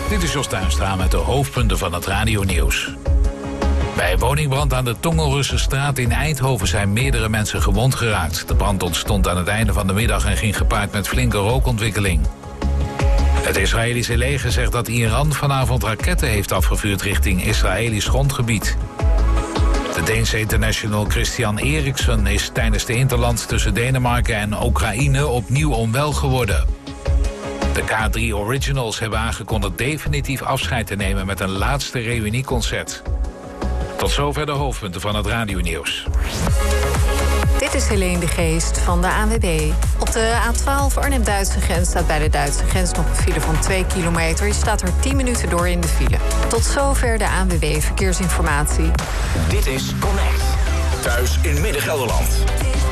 Dit is Jos Tuinstra met de hoofdpunten van het radionieuws. Bij een woningbrand aan de Tongelrussenstraat in Eindhoven zijn meerdere mensen gewond geraakt. De brand ontstond aan het einde van de middag en ging gepaard met flinke rookontwikkeling. Het Israëlische leger zegt dat Iran vanavond raketten heeft afgevuurd richting Israëlisch grondgebied. De Deense international Christian Eriksen is tijdens de interland tussen Denemarken en Oekraïne opnieuw onwel geworden. De K3 Originals hebben aangekondigd definitief afscheid te nemen met een laatste reunieconcert. Tot zover de hoofdpunten van het radionieuws. Dit is Helene de Geest van de ANWB. Op de A12 Arnhem-Duitse grens staat bij de Duitse grens nog een file van 2 kilometer. Je staat er 10 minuten door in de file. Tot zover de ANWB Verkeersinformatie. Dit is Connect. Thuis in Midden-Gelderland.